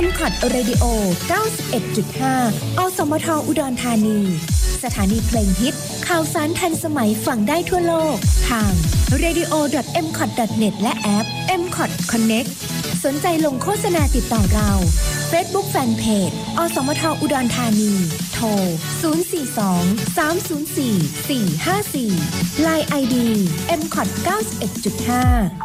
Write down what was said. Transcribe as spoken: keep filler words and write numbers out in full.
เอ็ม ซี โอ ที Radio เก้าสิบเอ็ดจุดห้า อสมทอุดรธานีสถานีเพลงฮิตข่าวสารทันสมัยฟังได้ทั่วโลกทาง เรดิโอ ดอท เอ็ม ซี โอ ที ดอท เน็ต และแอป เอ็ม ซี โอ ที Connect สนใจลงโฆษณาติดต่อเรา Facebook Fanpage อสมทอุดรธานีโทร ศูนย์ สี่ สอง สาม ศูนย์ สี่ สี่ ห้า สี่ ไลน์ ไอ ดี เอ็ม ซี โอ ที เก้าสิบเอ็ดจุดห้า